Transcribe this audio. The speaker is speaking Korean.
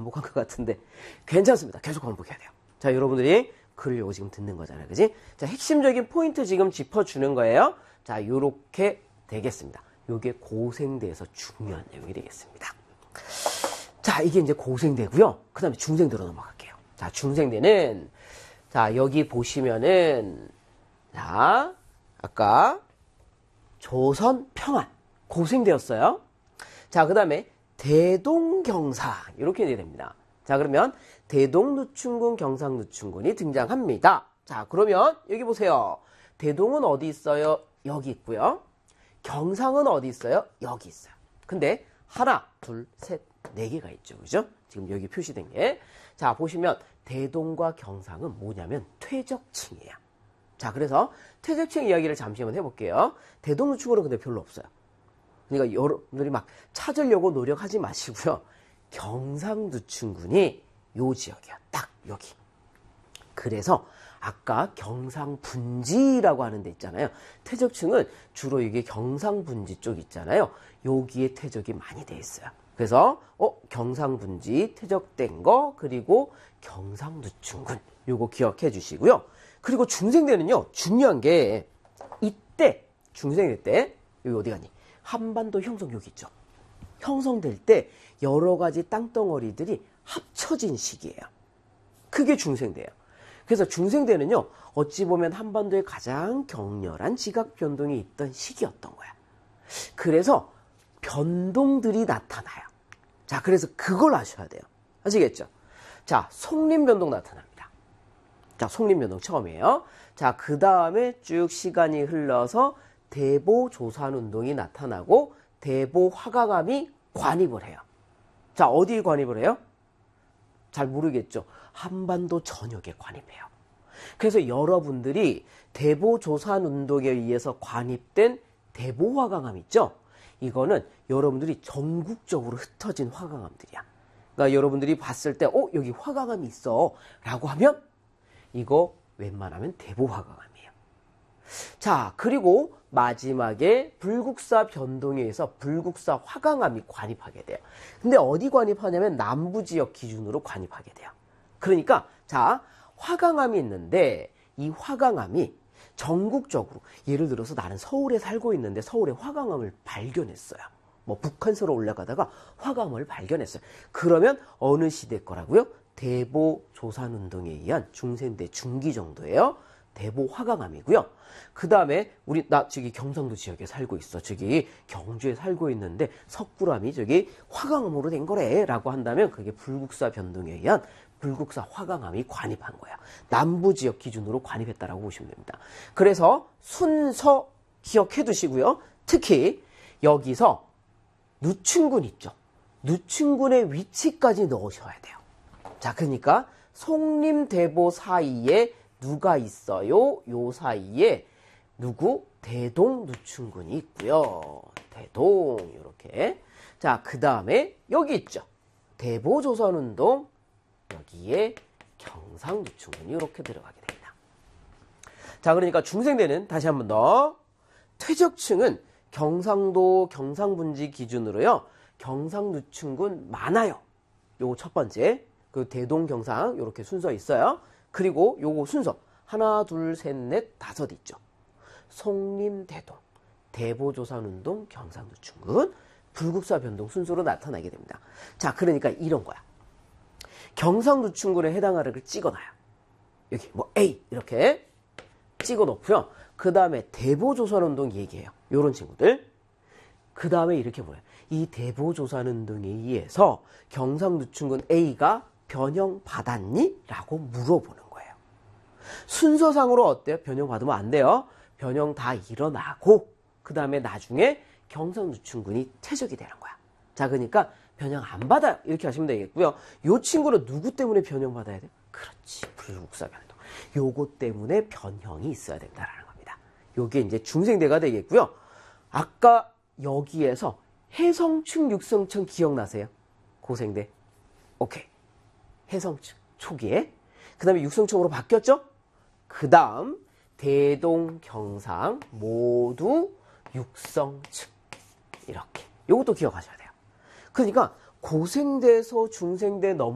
반복한 것 같은데 괜찮습니다. 계속 반복해야 돼요. 자, 여러분들이 글을 요거 지금 듣는 거잖아요. 그지? 자, 핵심적인 포인트 지금 짚어주는 거예요. 자, 요렇게 되겠습니다. 요게 고생대에서 중요한 내용이 되겠습니다. 자, 이게 이제 고생대고요. 그 다음에 중생대로 넘어갈게요. 자, 중생대는, 자, 여기 보시면은, 자, 아까 조선 평안, 고생대였어요. 자, 그 다음에 대동경상, 이렇게 돼야 됩니다. 자, 그러면 대동누춘군, 경상누춘군이 등장합니다. 자, 그러면 여기 보세요. 대동은 어디 있어요? 여기 있고요. 경상은 어디 있어요? 여기 있어요. 근데 하나, 둘, 셋, 네 개가 있죠. 그죠? 지금 여기 표시된 게. 자, 보시면 대동과 경상은 뭐냐면 퇴적층이에요. 자, 그래서 퇴적층 이야기를 잠시 한번 해볼게요. 대동누춘군은 근데 별로 없어요. 그러니까 여러분들이 막 찾으려고 노력하지 마시고요. 경상누춘군이 요 지역이야. 딱 여기. 그래서 아까 경상분지라고 하는 데 있잖아요. 퇴적층은 주로 이게 경상분지 쪽 있잖아요. 여기에 퇴적이 많이 돼 있어요. 그래서 경상분지 퇴적된 거 그리고 경상누춘군 요거 기억해 주시고요. 그리고 중생대는요. 중요한 게 이때 중생대 때 여기 어디 가니? 한반도 형성 여기 있죠. 형성될 때 여러 가지 땅덩어리들이 합쳐진 시기예요. 그게 중생대예요. 그래서 중생대는요. 어찌 보면 한반도에 가장 격렬한 지각 변동이 있던 시기였던 거야. 그래서 변동들이 나타나요. 자, 그래서 그걸 아셔야 돼요. 아시겠죠? 자, 송림 변동 나타납니다. 자, 송림 변동 처음이에요. 자, 그 다음에 쭉 시간이 흘러서 대보 조산 운동이 나타나고 대보 화강암이 관입을 해요. 자, 어디에 관입을 해요? 잘 모르겠죠. 한반도 전역에 관입해요. 그래서 여러분들이 대보 조산 운동에 의해서 관입된 대보 화강암 있죠? 이거는 여러분들이 전국적으로 흩어진 화강암들이야. 그러니까 여러분들이 봤을 때 여기 화강암이 있어 라고 하면 이거 웬만하면 대보 화강암이에요. 자, 그리고 마지막에 불국사 변동에 의해서 불국사 화강암이 관입하게 돼요. 근데 어디 관입하냐면 남부 지역 기준으로 관입하게 돼요. 그러니까 자, 화강암이 있는데 이 화강암이 전국적으로 예를 들어서 나는 서울에 살고 있는데 서울에 화강암을 발견했어요. 뭐 북한서로 올라가다가 화강암을 발견했어요. 그러면 어느 시대 거라고요? 대보 조산운동에 의한 중생대 중기 정도예요. 대보 화강암이고요. 그 다음에 나 저기 경상도 지역에 살고 있어. 저기 경주에 살고 있는데 석굴암이 저기 화강암으로 된 거래 라고 한다면 그게 불국사 변동에 의한 불국사 화강암이 관입한 거야. 남부 지역 기준으로 관입했다라고 보시면 됩니다. 그래서 순서 기억해 두시고요. 특히 여기서 누춘군 있죠. 누춘군의 위치까지 넣으셔야 돼요. 자, 그러니까 송림대보 사이에 누가 있어요? 요 사이에 누구? 대동 누춘군이 있고요. 대동 이렇게. 자, 그 다음에 여기 있죠. 대보 조선운동 여기에 경상 누춘군이 이렇게 들어가게 됩니다. 자, 그러니까 중생대는 다시 한 번 더 퇴적층은 경상도 경상분지 기준으로요. 경상 누춘군 많아요. 요거 첫 번째 그 대동 경상 이렇게 순서 있어요. 그리고 요거 순서 하나 둘 셋 넷 다섯 있죠. 송림 대동 대보조산운동 경상 누춘군 불국사 변동 순서로 나타나게 됩니다. 자, 그러니까 이런 거야. 경상 누춘군에 해당하는 걸 찍어놔요. 여기 뭐 A 이렇게 찍어놓고요. 그 다음에 대보조선운동 얘기해요. 요런 친구들. 그 다음에 이렇게 보여요. 이 대보조선운동에 의해서 경상누춘군 A가 변형받았니? 라고 물어보는 거예요. 순서상으로 어때요? 변형받으면 안 돼요. 변형 다 일어나고 그 다음에 나중에 경상누춘군이 퇴적이 되는 거야. 자, 그러니까 변형 안 받아요. 이렇게 하시면 되겠고요. 요 친구는 누구 때문에 변형받아야 돼요? 그렇지. 불국사 변동. 요거 때문에 변형이 있어야 된다라는 겁니다. 요게 이제 중생대가 되겠고요. 아까 여기에서 해성층, 육성층 기억나세요? 고생대. 오케이. 해성층 초기에. 그 다음에 육성층으로 바뀌었죠? 그 다음 대동, 경상 모두 육성층. 이렇게. 요것도 기억하셔야 돼요. 그러니까 고생대에서 중생대 넘어